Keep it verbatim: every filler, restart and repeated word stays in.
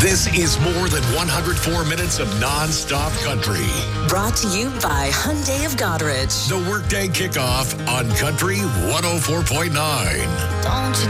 This is more than one hundred four minutes of non-stop country. Brought to you by Hyundai of Goderich. The Workday Kickoff on Country one oh four point nine. Don't you